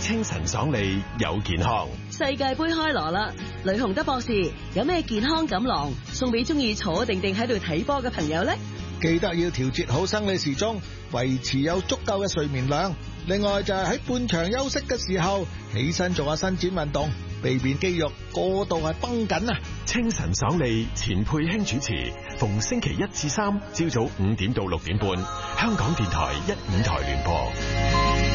清晨爽利有健康。 世界盃開鑼啦，呂洪德博士有咩健康錦囊送俾中意坐定定喺度睇波嘅朋友呢？ 記得要調節好生理時鐘，維持有足夠嘅睡眠量。另外就係喺半場休息嘅時候，起身做下伸展運動，避免肌肉過度係繃緊啊！ 清晨爽利，錢佩卿主持，逢星期1至3朝早5點到6點半，香港電台15台聯播。